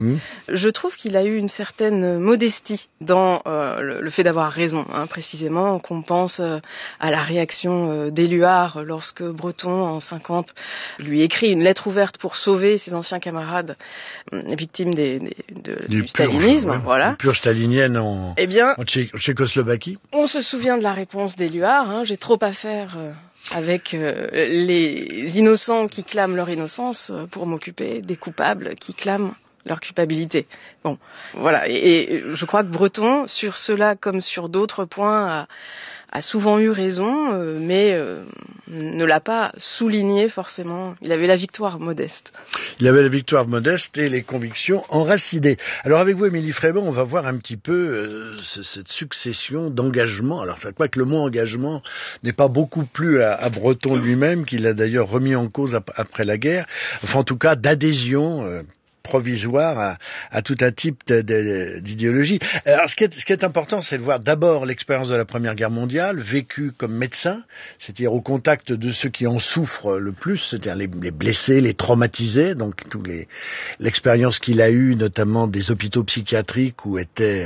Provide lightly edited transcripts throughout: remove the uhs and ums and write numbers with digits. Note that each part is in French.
Mmh. Je trouve qu'il a eu une certaine modestie dans le fait d'avoir raison, précisément, qu'on pense à la réaction d'Éluard lorsque Breton, en 50, lui écrit une lettre ouverte pour sauver ses anciens camarades victimes du stalinisme. Purge, voilà. Une purge stalinienne en Tchécoslovaquie. On se souvient de la réponse d'Éluard, j'ai trop à faire avec les innocents qui clament leur innocence pour m'occuper des coupables qui clament leur culpabilité. Bon, voilà. Et je crois que Breton, sur cela comme sur d'autres points, a souvent eu raison, mais ne l'a pas souligné forcément. Il avait la victoire modeste. Il avait la victoire modeste et les convictions enracinées. Alors avec vous, Émilie Frémont, on va voir un petit peu cette succession d'engagements. Alors je crois que le mot engagement n'est pas beaucoup plu à Breton lui-même, qu'il a d'ailleurs remis en cause après la guerre. Enfin en tout cas d'adhésion provisoire à tout un type d'idéologie. Alors, ce qui est important, c'est de voir d'abord l'expérience de la Première Guerre mondiale, vécue comme médecin, c'est-à-dire au contact de ceux qui en souffrent le plus, c'est-à-dire les blessés, les traumatisés, donc l'expérience qu'il a eue, notamment des hôpitaux psychiatriques où étaient,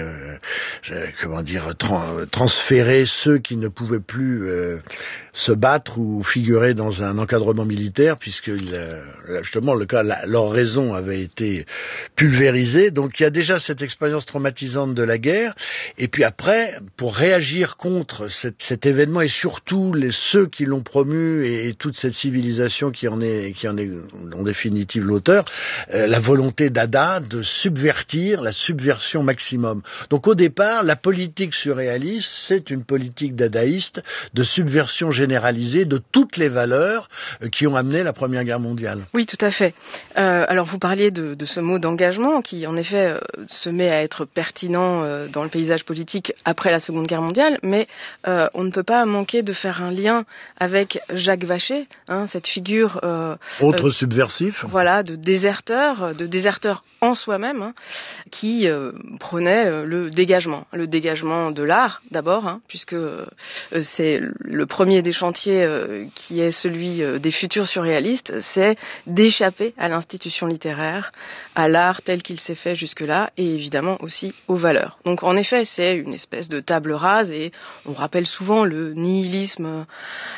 transférés ceux qui ne pouvaient plus se battre ou figurer dans un encadrement militaire, puisque justement leur raison avait été pulvérisée. Donc il y a déjà cette expérience traumatisante de la guerre, et puis après, pour réagir contre cet événement, et surtout ceux qui l'ont promu et toute cette civilisation qui en est en définitive l'auteur, la volonté d'Adda de subvertir la subversion maximum. Donc au départ, la politique surréaliste, c'est une politique dadaïste de subversion généralisée de toutes les valeurs qui ont amené la Première Guerre mondiale. Oui, tout à fait. Alors vous parliez de ce mot d'engagement qui en effet se met à être pertinent dans le paysage politique après la Seconde Guerre mondiale, mais on ne peut pas manquer de faire un lien avec Jacques Vacher, cette figure autre subversif, voilà, de déserteur en soi-même, qui prônait le dégagement de l'art d'abord, puisque c'est le premier des chantiers qui est celui des futurs surréalistes, c'est d'échapper à l'institution littéraire, à l'art tel qu'il s'est fait jusque-là, et évidemment aussi aux valeurs. Donc en effet, c'est une espèce de table rase, et on rappelle souvent le nihilisme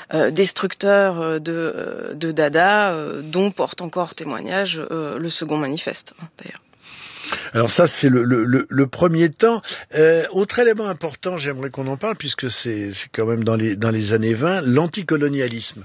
destructeur de Dada, dont porte encore témoignage le second manifeste, d'ailleurs. Alors ça, c'est le premier temps. Autre élément important, j'aimerais qu'on en parle, puisque c'est quand même dans les années 20, l'anticolonialisme.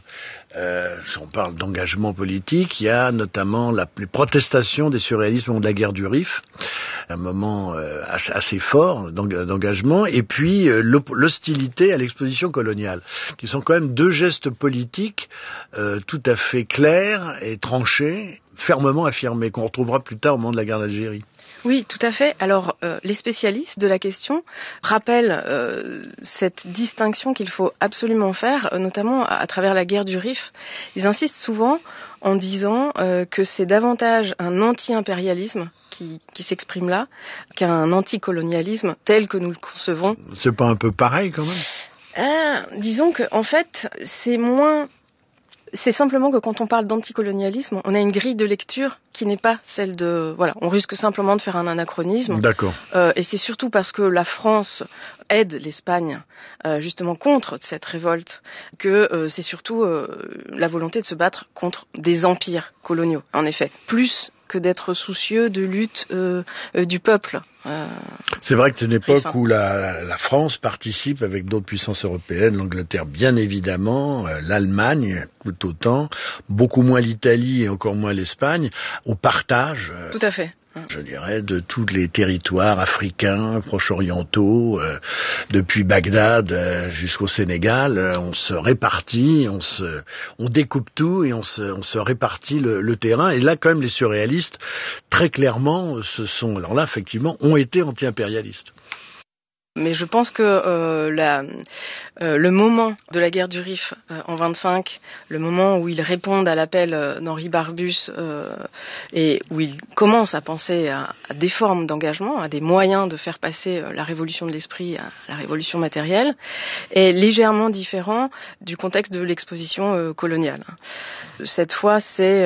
Si on parle d'engagement politique, il y a notamment les protestations des surréalistes au moment de la guerre du Rif, un moment assez fort d'engagement, et puis l'hostilité à l'exposition coloniale, qui sont quand même deux gestes politiques tout à fait clairs et tranchés, fermement affirmés, qu'on retrouvera plus tard au moment de la guerre d'Algérie. Oui, tout à fait. Alors, les spécialistes de la question rappellent cette distinction qu'il faut absolument faire, notamment à travers la guerre du Rif. Ils insistent souvent en disant que c'est davantage un anti-impérialisme qui s'exprime là qu'un anticolonialisme tel que nous le concevons. C'est pas un peu pareil quand même ? Disons que, en fait, c'est simplement que quand on parle d'anticolonialisme, on a une grille de lecture qui n'est pas celle de... Voilà, on risque simplement de faire un anachronisme. D'accord. Et c'est surtout parce que la France aide l'Espagne justement contre cette révolte que c'est surtout la volonté de se battre contre des empires coloniaux, en effet. Plus que d'être soucieux de lutte du peuple. C'est vrai que c'est une époque où la France participe avec d'autres puissances européennes, l'Angleterre bien évidemment, l'Allemagne tout autant, beaucoup moins l'Italie et encore moins l'Espagne, au partage. Tout à fait. Je dirais, de tous les territoires africains, proche-orientaux, depuis Bagdad jusqu'au Sénégal, on se répartit, on découpe tout et on se répartit le terrain. Et là, quand même, les surréalistes, très clairement, alors là, effectivement, ont été anti-impérialistes. Mais je pense que le moment de la guerre du Rif en 25, le moment où ils répondent à l'appel d'Henri Barbusse et où ils commencent à penser à des formes d'engagement, à des moyens de faire passer la révolution de l'esprit à la révolution matérielle, est légèrement différent du contexte de l'exposition coloniale. Cette fois, c'est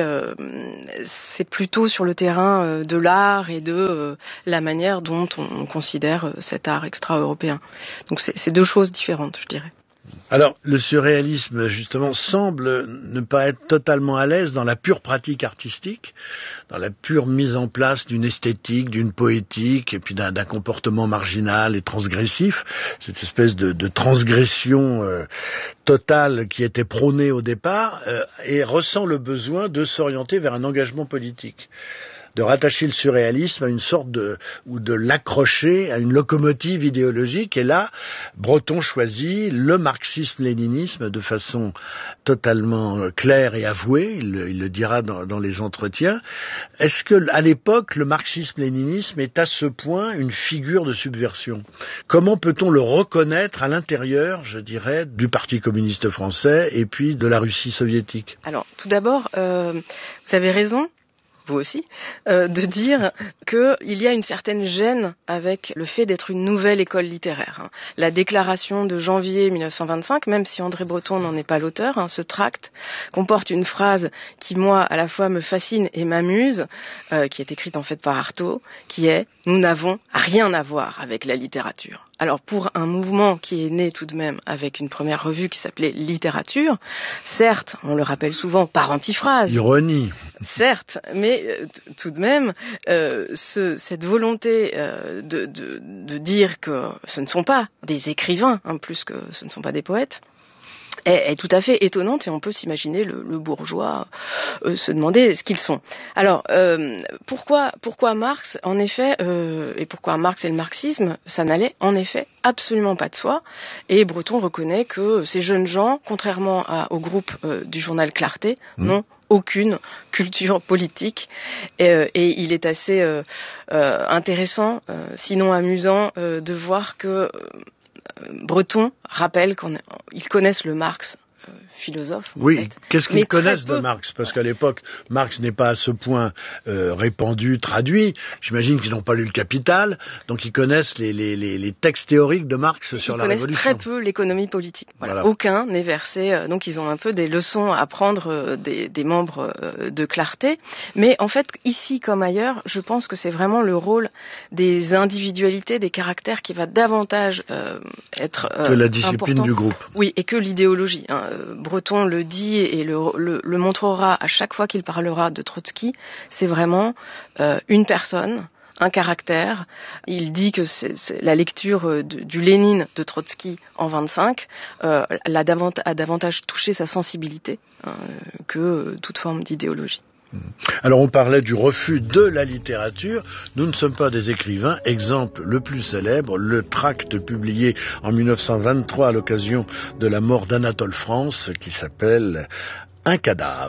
plutôt sur le terrain de l'art et de la manière dont on considère cet art extra-européen. Donc c'est deux choses différentes, je dirais. Alors, le surréalisme, justement, semble ne pas être totalement à l'aise dans la pure pratique artistique, dans la pure mise en place d'une esthétique, d'une poétique, et puis d'un comportement marginal et transgressif. Cette espèce de transgression totale qui était prônée au départ, et ressent le besoin de s'orienter vers un engagement politique, de rattacher le surréalisme à une sorte ou de l'accrocher à une locomotive idéologique. Et là, Breton choisit le marxisme-léninisme de façon totalement claire et avouée. Il le dira dans les entretiens. Est-ce que, à l'époque, le marxisme-léninisme est à ce point une figure de subversion? Comment peut-on le reconnaître à l'intérieur, je dirais, du Parti communiste français et puis de la Russie soviétique? Alors, tout d'abord, vous avez raison, vous aussi, de dire qu'il y a une certaine gêne avec le fait d'être une nouvelle école littéraire. La déclaration de janvier 1925, même si André Breton n'en est pas l'auteur, ce tract comporte une phrase qui, moi, à la fois me fascine et m'amuse, qui est écrite en fait par Artaud, qui est « Nous n'avons rien à voir avec la littérature ». Alors pour un mouvement qui est né tout de même avec une première revue qui s'appelait Littérature, certes, on le rappelle souvent par antiphrase. Ironie. Certes, mais tout de même, cette volonté de dire que ce ne sont pas des écrivains, plus que ce ne sont pas des poètes, est tout à fait étonnante, et on peut s'imaginer le bourgeois se demander ce qu'ils sont. Alors, pourquoi Marx, en effet, et pourquoi Marx et le marxisme, ça n'allait en effet absolument pas de soi, et Breton reconnaît que ces jeunes gens, contrairement au groupe du journal Clarté, n'ont aucune culture politique, et il est assez intéressant, sinon amusant, de voir que Breton rappelle qu'ils connaissent le Marx philosophe. Oui, qu'est-ce qu'ils connaissent de Marx? Parce qu'à l'époque, Marx n'est pas à ce point répandu, traduit. J'imagine qu'ils n'ont pas lu le Capital, donc ils connaissent les textes théoriques de Marx sur la Révolution. Ils connaissent très peu l'économie politique. Voilà. Aucun n'est versé, donc ils ont un peu des leçons à prendre des membres de Clarté. Mais en fait, ici comme ailleurs, je pense que c'est vraiment le rôle des individualités, des caractères qui va davantage être que la discipline important. Du groupe. Oui, et que l'idéologie. Breton le dit et le montrera à chaque fois qu'il parlera de Trotsky, c'est vraiment une personne, un caractère. Il dit que c'est la lecture du Lénine de Trotsky en 25 a davantage touché sa sensibilité que toute forme d'idéologie. Alors on parlait du refus de la littérature. Nous ne sommes pas des écrivains. Exemple le plus célèbre, le tract publié en 1923 à l'occasion de la mort d'Anatole France, qui s'appelle « Un cadavre ».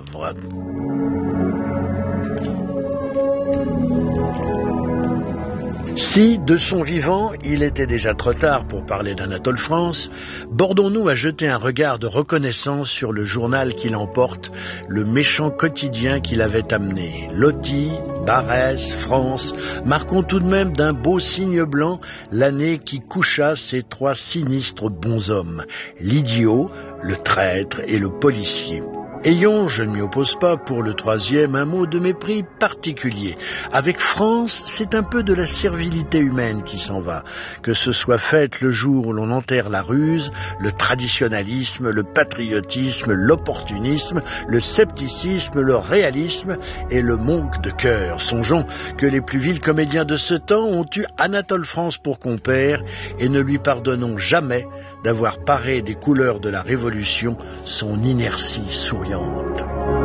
Si, de son vivant, il était déjà trop tard pour parler d'Anatole France, bordons-nous à jeter un regard de reconnaissance sur le journal qui l'emporte, le méchant quotidien qu'il avait amené. Loti, Barès, France, marquons tout de même d'un beau signe blanc l'année qui coucha ces trois sinistres bonshommes, l'idiot, le traître et le policier. Ayons, je ne m'y oppose pas, pour le troisième, un mot de mépris particulier. Avec France, c'est un peu de la servilité humaine qui s'en va. Que ce soit fait le jour où l'on enterre la ruse, le traditionnalisme, le patriotisme, l'opportunisme, le scepticisme, le réalisme et le manque de cœur. Songeons que les plus vils comédiens de ce temps ont eu Anatole France pour compère et ne lui pardonnons jamais d'avoir paré des couleurs de la Révolution son inertie souriante.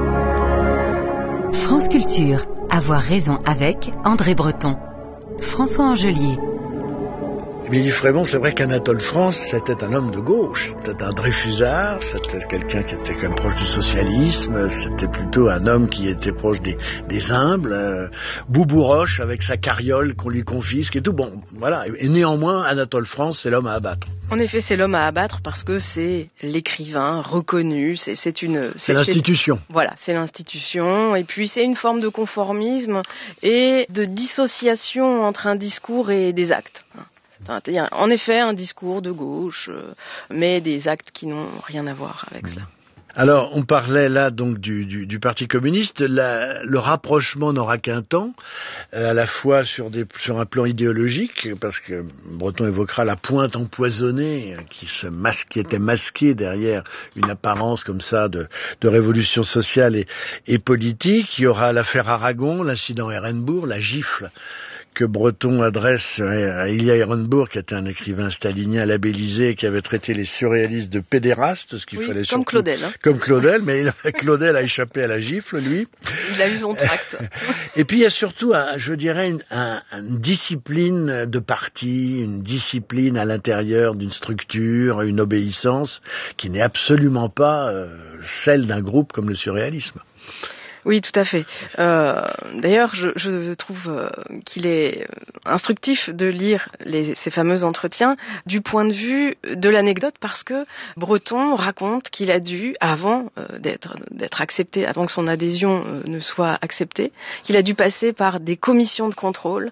France Culture, avoir raison avec André Breton. François Angelier. Émilie Frémont, c'est vrai qu'Anatole France, c'était un homme de gauche, c'était un Dreyfusard, c'était quelqu'un qui était quand même proche du socialisme, c'était plutôt un homme qui était proche des humbles, Boubou Roche avec sa carriole qu'on lui confisque et tout, bon, voilà. Et néanmoins, Anatole France, c'est l'homme à abattre. En effet, c'est l'homme à abattre parce que c'est l'écrivain reconnu, c'est l'institution. Voilà, c'est l'institution, et puis c'est une forme de conformisme et de dissociation entre un discours et des actes. Il y a en effet un discours de gauche, mais des actes qui n'ont rien à voir avec cela. Alors, on parlait là donc du Parti communiste. Le rapprochement n'aura qu'un temps, à la fois sur un plan idéologique, parce que Breton évoquera la pointe empoisonnée qui était masquée derrière une apparence comme ça de révolution sociale et politique. Il y aura l'affaire Aragon, l'incident Ehrenburg, la gifle que Breton adresse à Ilya Ehrenburg, qui était un écrivain stalinien labellisé, qui avait traité les surréalistes de pédérastes, ce qu'il fallait comme surtout... Claudel. Hein. Comme Claudel, mais Claudel a échappé à la gifle, lui. Il a eu son tract. Et puis il y a surtout, je dirais, une discipline de parti, une discipline à l'intérieur d'une structure, une obéissance qui n'est absolument pas celle d'un groupe comme le surréalisme. Oui, tout à fait. D'ailleurs, je trouve qu'il est instructif de lire ces fameux entretiens du point de vue de l'anecdote, parce que Breton raconte qu'il a dû, avant d'être accepté, avant que son adhésion ne soit acceptée, qu'il a dû passer par des commissions de contrôle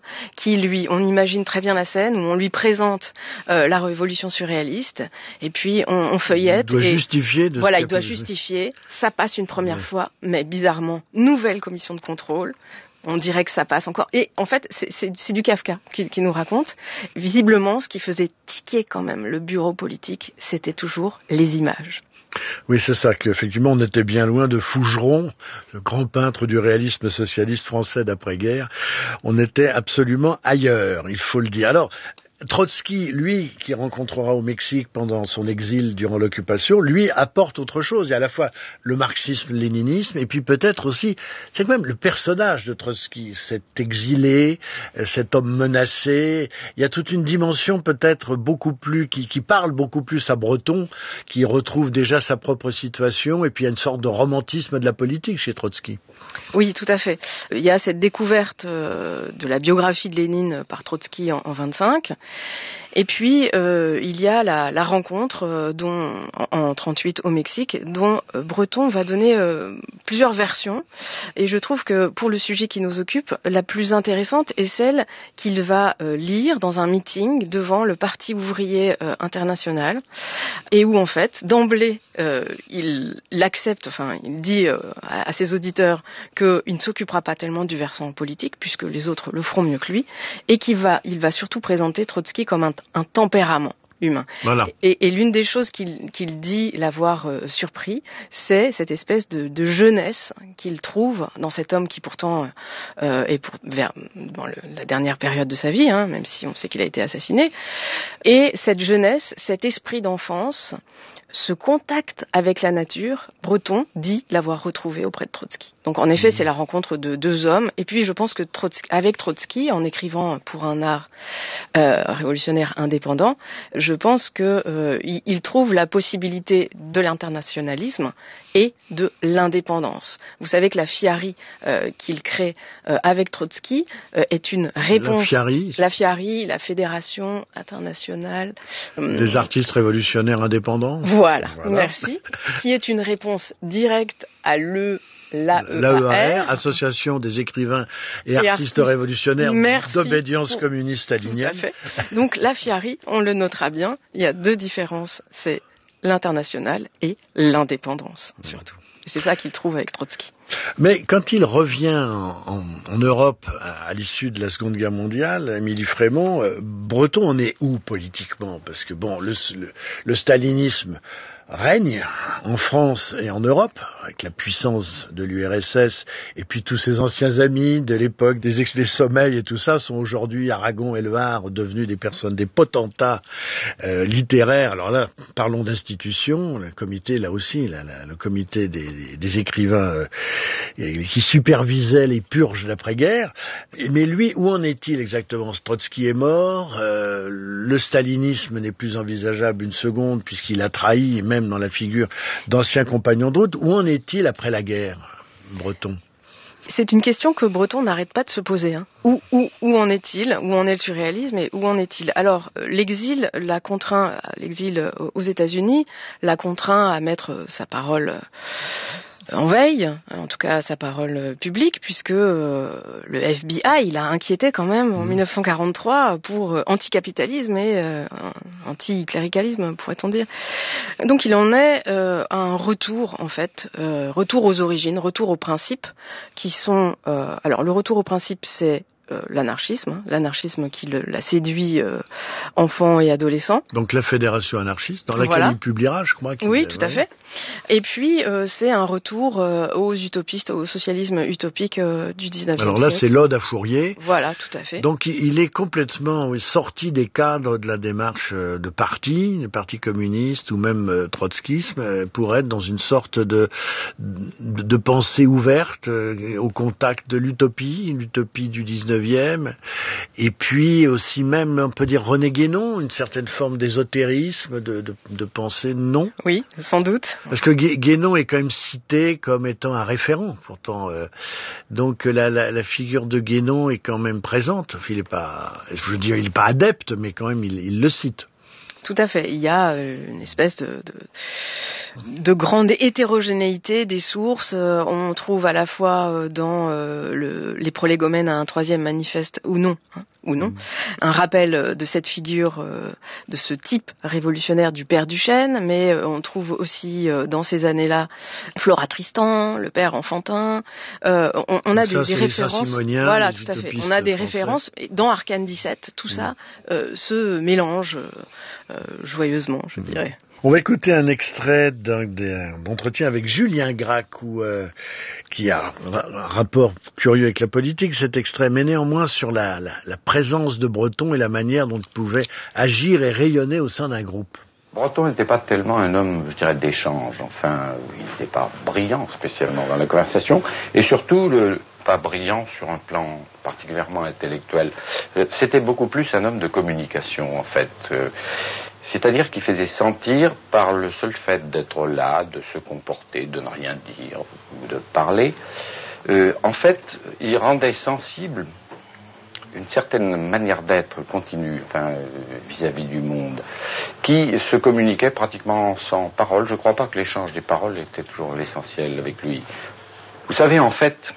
on imagine très bien la scène où on lui présente la révolution surréaliste, et puis on feuillette. Il doit justifier. Il doit justifier. Ça passe une première fois, mais bizarrement, nouvelle commission de contrôle, on dirait que ça passe encore. Et en fait, c'est du Kafka qui nous raconte. Visiblement, ce qui faisait tiquer quand même le bureau politique, c'était toujours les images. Oui, c'est ça, qu'effectivement, on était bien loin de Fougeron, le grand peintre du réalisme socialiste français d'après-guerre. On était absolument ailleurs, il faut le dire. Alors, Trotsky, lui, qui rencontrera au Mexique pendant son exil durant l'occupation, lui apporte autre chose. Il y a à la fois le marxisme, le léninisme, et puis peut-être aussi, c'est quand même le personnage de Trotsky, cet exilé, cet homme menacé. Il y a toute une dimension peut-être beaucoup plus, qui parle beaucoup plus à Breton, qui retrouve déjà sa propre situation, et puis il y a une sorte de romantisme de la politique chez Trotsky. Oui, tout à fait. Il y a cette découverte de la biographie de Lénine par Trotsky en 25. Et puis il y a la rencontre en 38 au Mexique, dont Breton va donner plusieurs versions. Et je trouve que pour le sujet qui nous occupe, la plus intéressante est celle qu'il va lire dans un meeting devant le Parti ouvrier international, et où en fait d'emblée il accepte, il dit à ses auditeurs qu'il ne s'occupera pas tellement du versant politique puisque les autres le feront mieux que lui, et il va surtout présenter Trotsky comme un tempérament humain. Voilà. Et l'une des choses qu'il dit l'avoir surpris, c'est cette espèce de jeunesse qu'il trouve dans cet homme qui pourtant est dans la dernière période de sa vie, même si on sait qu'il a été assassiné. Et cette jeunesse, cet esprit d'enfance, ce contact avec la nature, Breton dit l'avoir retrouvé auprès de Trotsky. Donc en effet, c'est la rencontre de deux hommes. Et puis je pense que avec Trotsky, en écrivant pour un art révolutionnaire indépendant, je pense que il trouve la possibilité de l'internationalisme et de l'indépendance. Vous savez que la FIARI qu'il crée avec Trotsky est une réponse. La FIARI, la Fédération internationale des artistes révolutionnaires indépendants. Voilà, merci. Qui est une réponse directe à l'AEAR, Association des écrivains et artistes révolutionnaires d'obédience communiste stalinienne. Tout à fait. Donc la FIARI, on le notera bien, il y a deux différences, c'est l'international et l'indépendance, surtout. C'est ça qu'il trouve avec Trotsky. Mais quand il revient en Europe à l'issue de la Seconde Guerre mondiale, Émilie Frémont, Breton en est où politiquement ? Parce que bon, le stalinisme règne en France et en Europe, avec la puissance de l'URSS, et puis tous ses anciens amis de l'époque des sommeils et tout ça, sont aujourd'hui Aragon et Le Havre devenus des personnes, des potentats littéraires. Alors là, parlons d'institutions, le comité, là aussi, le comité des écrivains qui supervisait les purges d'après-guerre. Mais lui, où en est-il exactement? Trotsky est mort, le stalinisme n'est plus envisageable une seconde, puisqu'il a trahi, même dans la figure d'anciens compagnons de route. Où en est-il après la guerre, Breton? C'est une question que Breton n'arrête pas de se poser. Où en est-il? Où en est le surréalisme et où en est-il? Alors, l'exil l'a contraint, l'exil aux États-Unis, l'a contraint à mettre sa parole en veille, en tout cas sa parole publique, puisque le FBI, il a inquiété quand même en 1943 pour anticapitalisme et anticléricalisme, pourrait-on dire. Donc il en est un retour, en fait, retour aux origines, retour aux principes, qui sont... alors le retour aux principes, c'est l'anarchisme qui l'a séduit enfant et adolescent. Donc la fédération anarchiste, dans laquelle il publiera, je crois. Oui, tout à fait. Et puis c'est un retour aux utopistes, au socialisme utopique du 19e siècle. Alors là, c'est l'ode à Fourier. Voilà, tout à fait. Donc il est complètement sorti des cadres de la démarche de parti, des partis communistes ou même trotskisme, pour être dans une sorte de pensée ouverte au contact de l'utopie du 19e. Et puis aussi même, on peut dire, René Guénon, une certaine forme d'ésotérisme, de pensée, non? Oui, sans doute. Parce que Guénon est quand même cité comme étant un référent, pourtant. Donc la figure de Guénon est quand même présente. Il est pas, je veux dire, il est pas adepte, mais quand même il le cite. Tout à fait. Il y a une espèce de grande hétérogénéité des sources. On trouve à la fois dans les prolégomènes un troisième manifeste ou non, un rappel de cette figure, de ce type révolutionnaire du père Duchesne, mais on trouve aussi dans ces années-là Flora Tristan, le père Enfantin. On a des références. Voilà, tout à fait. On a des références dans Arcane 17. Tout ça se mélange joyeusement, je dirais. On va écouter un extrait d'un entretien avec Julien Gracq, qui a un rapport curieux avec la politique, cet extrait, mais néanmoins sur la présence de Breton et la manière dont il pouvait agir et rayonner au sein d'un groupe. Breton n'était pas tellement un homme, je dirais, d'échange. Enfin, il n'était pas brillant spécialement dans la conversation, et surtout pas brillant sur un plan particulièrement intellectuel. C'était beaucoup plus un homme de communication, en fait. C'est-à-dire qu'il faisait sentir, par le seul fait d'être là, de se comporter, de ne rien dire, ou de parler, en fait, il rendait sensible une certaine manière d'être continue, vis-à-vis du monde, qui se communiquait pratiquement sans parole. Je ne crois pas que l'échange des paroles était toujours l'essentiel avec lui. Vous savez, en fait,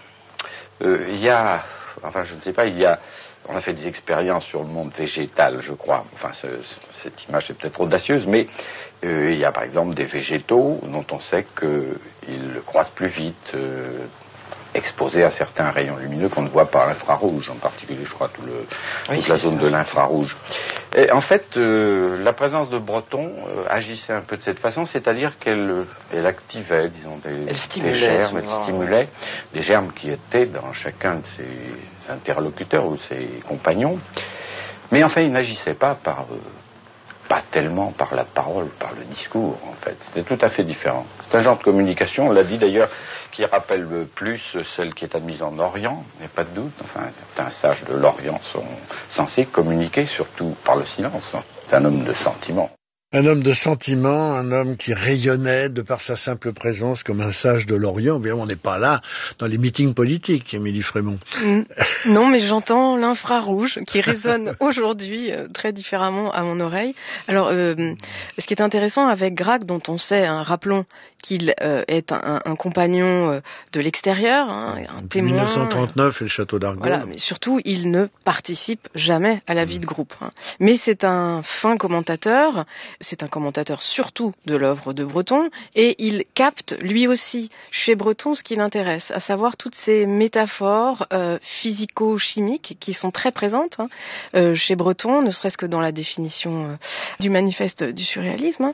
on a fait des expériences sur le monde végétal, je crois. Cette image est peut-être audacieuse, mais il y a par exemple des végétaux dont on sait qu'ils croissent plus vite, exposés à certains rayons lumineux qu'on ne voit pas à l'infrarouge, en particulier, je crois, toute la zone de l'infrarouge. Et en fait, la présence de Breton agissait un peu de cette façon, c'est-à-dire qu'elle activait, disons, des germes, elle stimulait des germes qui étaient dans chacun de ses interlocuteurs ou de ses compagnons. Mais enfin, il n'agissait pas pas tellement par la parole, par le discours, en fait. C'était tout à fait différent. C'est un genre de communication, on l'a dit d'ailleurs, qui rappelle plus celle qui est admise en Orient, il n'y a pas de doute. Certains sages de l'Orient sont censés communiquer, surtout par le silence. C'est un homme de sentiment. Un homme de sentiment, un homme qui rayonnait de par sa simple présence comme un sage de l'Orient. Bien, on n'est pas là dans les meetings politiques, Émilie Frémont. Non, mais j'entends l'infrarouge qui résonne aujourd'hui très différemment à mon oreille. Alors, ce qui est intéressant avec Gracq, dont on sait, rappelons qu'il est un compagnon de l'extérieur, un témoin. 1939 et le château d'Argonne. Voilà, mais surtout, il ne participe jamais à la vie de groupe. Mais c'est un fin commentateur. C'est un commentateur surtout de l'œuvre de Breton, et il capte lui aussi chez Breton ce qui l'intéresse, à savoir toutes ces métaphores physico-chimiques qui sont très présentes chez Breton, ne serait-ce que dans la définition du manifeste du surréalisme.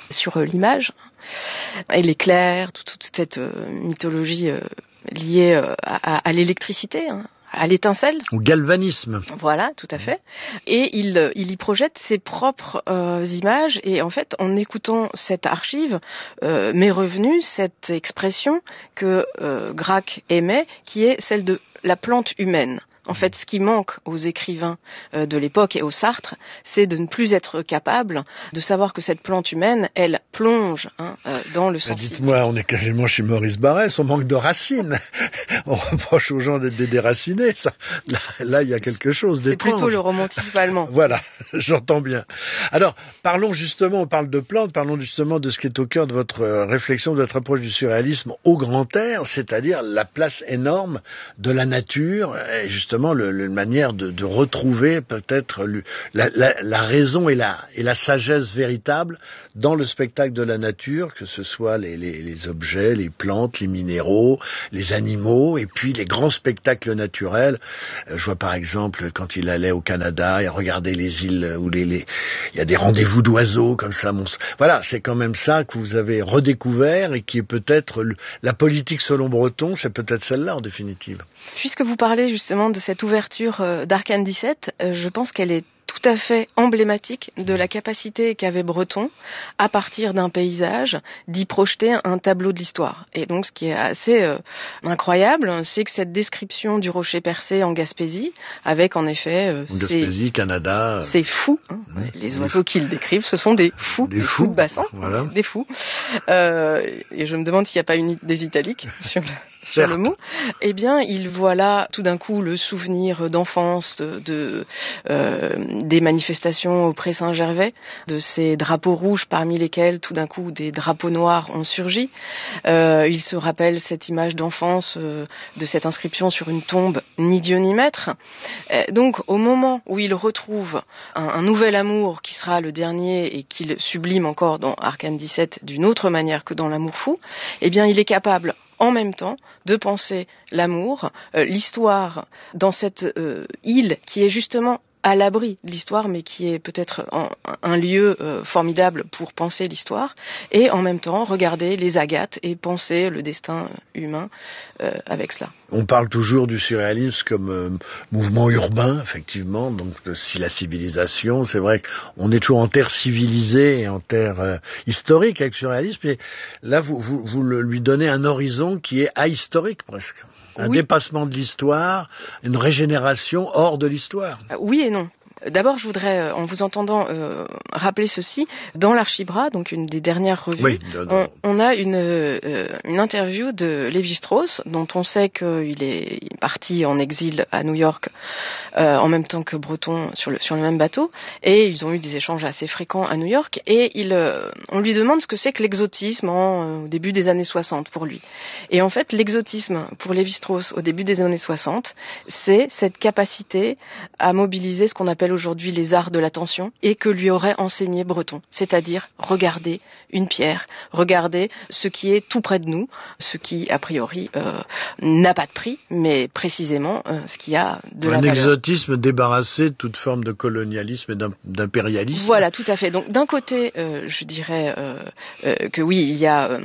sur l'image. Et l'éclair, toute cette mythologie liée à l'électricité, à l'étincelle. Au galvanisme. Voilà, tout à fait. Et il y projette ses propres images. Et en fait, en écoutant cette archive, m'est revenue cette expression que Gracq aimait, qui est celle de la plante humaine. En fait, ce qui manque aux écrivains de l'époque et aux Sartre, c'est de ne plus être capable de savoir que cette plante humaine, elle plonge dans le sensible. Dites-moi, on est quasiment chez Maurice Barrès, on manque de racines. On reproche aux gens d'être des déracinés. Ça, là, il y a quelque chose d'étrange. C'est plutôt le romantisme allemand. Voilà, j'entends bien. Alors, parlons justement, on parle de plantes, parlons justement de ce qui est au cœur de votre réflexion, de votre approche du surréalisme au grand air, c'est-à-dire la place énorme de la nature, et justement la manière de retrouver peut-être la raison et la sagesse véritable dans le spectacle de la nature, que ce soit les objets, les plantes, les minéraux, les animaux, et puis les grands spectacles naturels. Je vois par exemple quand il allait au Canada et regardait les îles où il y a des rendez-vous d'oiseaux comme ça. Voilà, c'est quand même ça que vous avez redécouvert et qui est peut-être la politique selon Breton, c'est peut-être celle-là en définitive. Puisque vous parlez justement de cette ouverture d'Arcane 17, je pense qu'elle est tout à fait emblématique de la capacité qu'avait Breton, à partir d'un paysage, d'y projeter un tableau de l'histoire. Et donc, ce qui est assez incroyable, c'est que cette description du rocher percé en Gaspésie, avec en effet Gaspésie, Canada, c'est fou. Les oiseaux qu'ils décrivent, ce sont des fous, des fous de bassin, voilà. Des fous. Et je me demande s'il n'y a pas des italiques sur le mot. Eh bien, il voit là tout d'un coup le souvenir d'enfance, des manifestations au Pré-Saint-Gervais, de ces drapeaux rouges parmi lesquels tout d'un coup des drapeaux noirs ont surgi. Il se rappelle cette image d'enfance de cette inscription sur une tombe, ni Dieu ni maître. Donc au moment où il retrouve un nouvel amour qui sera le dernier et qu'il sublime encore dans Arcane 17 d'une autre manière que dans L'amour fou, eh bien il est capable en même temps de penser l'amour, l'histoire dans cette île qui est justement à l'abri de l'histoire, mais qui est peut-être un lieu formidable pour penser l'histoire, et en même temps regarder les agates et penser le destin humain avec cela. On parle toujours du surréalisme comme mouvement urbain, effectivement, donc si la civilisation, c'est vrai qu'on est toujours en terre civilisée et en terre historique avec le surréalisme, mais là vous lui donnez un horizon qui est ahistorique presque. Un dépassement de l'histoire, une régénération hors de l'histoire. Oui et non. D'abord, je voudrais, en vous entendant, rappeler ceci. Dans l'Archibras, donc une des dernières revues, on a une interview de Lévi-Strauss, dont on sait qu'il est parti en exil à New York, en même temps que Breton sur le même bateau, et ils ont eu des échanges assez fréquents à New York, et on lui demande ce que c'est que l'exotisme au début des années 60 pour lui. Et en fait, l'exotisme pour Lévi-Strauss au début des années 60, c'est cette capacité à mobiliser ce qu'on appelle aujourd'hui les arts de l'attention, et que lui aurait enseigné Breton, c'est-à-dire regarder une pierre, regarder ce qui est tout près de nous, ce qui a priori n'a pas de prix, mais précisément ce qui a de la valeur. Un exotisme débarrassé de toute forme de colonialisme et d'impérialisme. Voilà, tout à fait. Donc d'un côté, je dirais que oui, il y a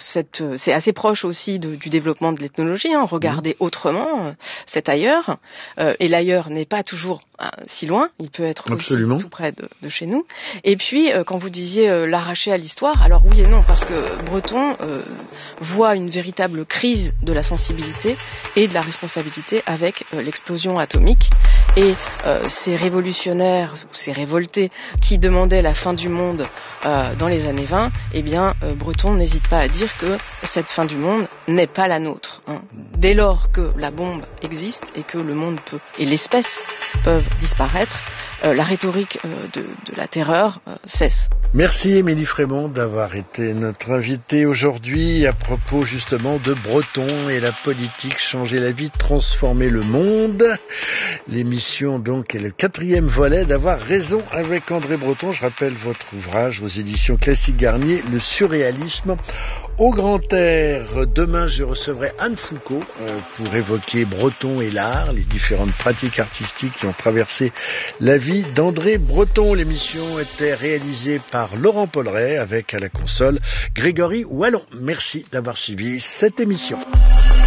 c'est assez proche aussi du développement de l'ethnologie, regarder autrement, c'est ailleurs, et l'ailleurs n'est pas toujours si loin, il peut être aussi tout près de chez nous. Et puis, quand vous disiez l'arracher à l'histoire, alors oui et non, parce que Breton voit une véritable crise de la sensibilité et de la responsabilité avec l'explosion atomique, et ces révolutionnaires, ou ces révoltés qui demandaient la fin du monde dans les années 20, eh bien, Breton n'hésite pas à dire que cette fin du monde n'est pas la nôtre. Dès lors que la bombe existe et que le monde et l'espèce peuvent disparaître, la rhétorique de la terreur cesse. Merci Émilie Frémont d'avoir été notre invitée aujourd'hui à propos justement de Breton et la politique, changer la vie, transformer le monde. L'émission donc est le 4e volet d'Avoir raison avec André Breton. Je rappelle votre ouvrage aux éditions Classique Garnier, Le surréalisme Au Grand Air, demain je recevrai Anne Foucault pour évoquer Breton et l'art, les différentes pratiques artistiques qui ont traversé la vie d'André Breton. L'émission était réalisée par Laurent Polleret avec à la console Grégory Wallon. Merci d'avoir suivi cette émission.